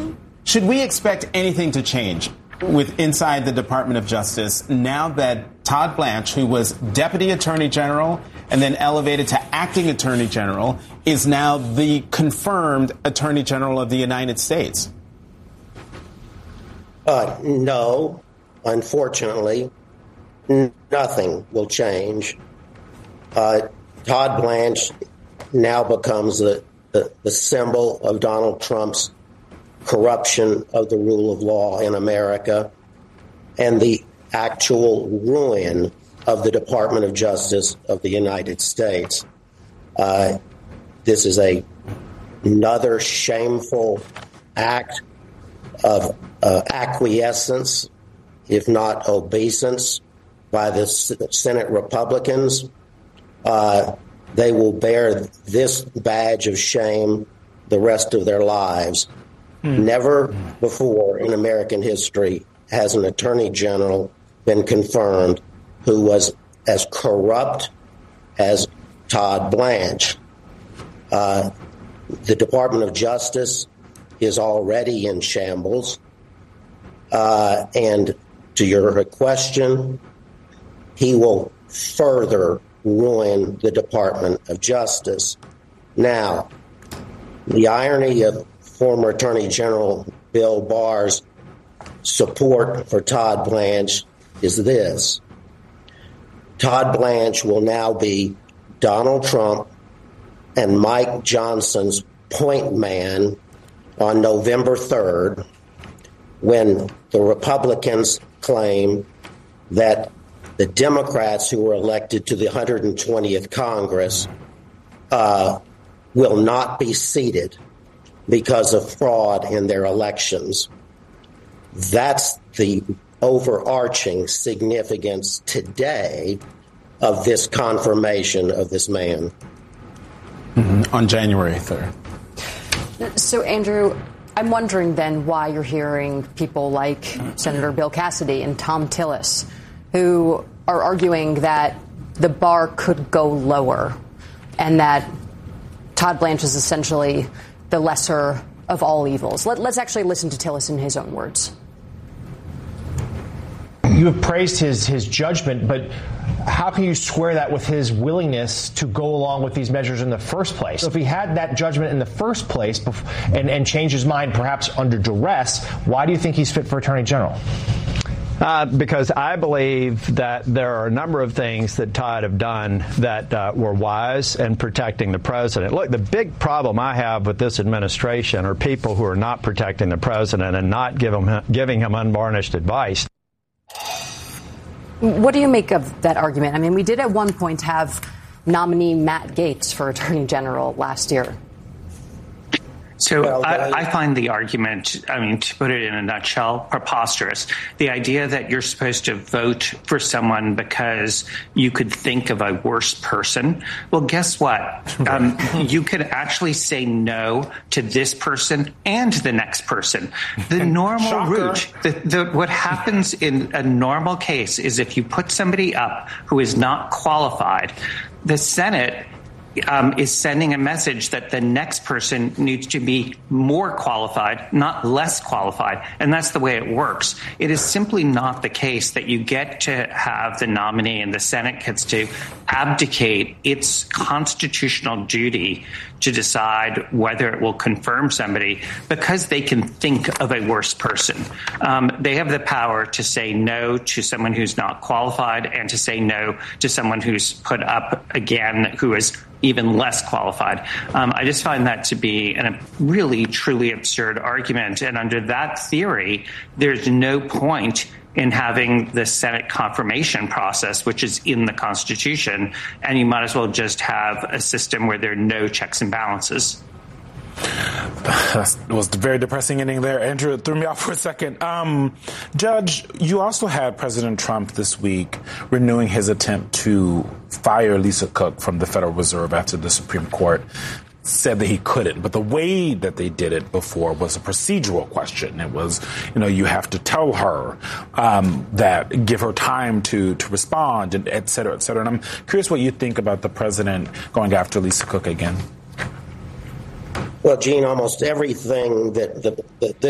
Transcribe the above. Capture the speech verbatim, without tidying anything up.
question? Should we expect anything to change with inside the Department of Justice now that Todd Blanche, who was Deputy Attorney General and then elevated to Acting Attorney General, is now the confirmed Attorney General of the United States? Uh, no, unfortunately, n- nothing will change. Uh, Todd Blanche now becomes the, the, the symbol of Donald Trump's corruption of the rule of law in America and the actual ruin of the Department of Justice of the United States. Uh, this is a, another shameful act of uh, acquiescence, if not obeisance, by the S- Senate Republicans. Uh, they will bear this badge of shame the rest of their lives. Hmm. Never before in American history has an attorney general been confirmed who was as corrupt as Todd Blanche. Uh, the Department of Justice is already in shambles. Uh, and to your question, he will further ruin the Department of Justice. Now, the irony of former Attorney General Bill Barr's support for Todd Blanche is this. Todd Blanche will now be Donald Trump and Mike Johnson's point man on November third, when the Republicans claim that the Democrats who were elected to the one hundred twentieth Congress uh, will not be seated because of fraud in their elections. That's the overarching significance today of this confirmation of this man. Mm-hmm. On January third. So, Andrew, I'm wondering then why you're hearing people like Senator Bill Cassidy and Thom Tillis, who are arguing that the bar could go lower and that Todd Blanche is essentially the lesser of all evils. Let, let's actually listen to Tillis in his own words. You have praised his his judgment, but how can you square that with his willingness to go along with these measures in the first place? So if he had that judgment in the first place and, and changed his mind perhaps under duress, why do you think he's fit for Attorney General? Uh, because I believe that there are a number of things that Todd have done that uh, were wise in protecting the president. Look, the big problem I have with this administration are people who are not protecting the president and not give him, giving him unvarnished advice. What do you make of that argument? I mean, we did at one point have nominee Matt Gaetz for Attorney General last year. So well, I, I find the argument, I mean, to put it in a nutshell, preposterous. The idea that you're supposed to vote for someone because you could think of a worse person. Well, guess what? Um, you could actually say no to this person and the next person. The normal route, the, the, what happens in a normal case is if you put somebody up who is not qualified, the Senate Um, is sending a message that the next person needs to be more qualified, not less qualified. And that's the way it works. It is simply not the case that you get to have the nominee and the Senate gets to abdicate its constitutional duty to decide whether it will confirm somebody because they can think of a worse person. Um, they have the power to say no to someone who's not qualified and to say no to someone who's put up again who is even less qualified. Um, I just find that to be a really, truly absurd argument. And under that theory, there's no point in having the Senate confirmation process, which is in the Constitution, and you might as well just have a system where there are no checks and balances. That was a very depressing ending there. Andrew, it threw me off for a second. Um, Judge, you also had President Trump this week renewing his attempt to fire Lisa Cook from the Federal Reserve after the Supreme Court said that he couldn't. But the way that they did it before was a procedural question. It was, you know, you have to tell her um, that, give her time to, to respond, and et cetera, et cetera. And I'm curious what you think about the president going after Lisa Cook again. Well, Gene, almost everything that the, that